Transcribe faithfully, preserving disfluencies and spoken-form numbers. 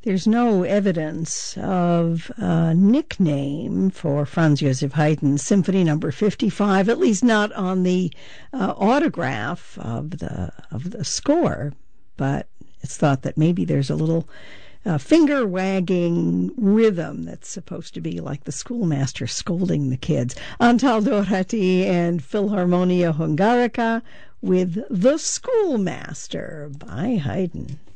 there's no evidence of a nickname for Franz Joseph Haydn's Symphony Number fifty-five, at least not on the uh, autograph of the of the score. But it's thought that maybe there's a little uh, finger-wagging rhythm that's supposed to be like the schoolmaster scolding the kids. Antal Doherty and Philharmonia Hungarica with The Schoolmaster by Haydn.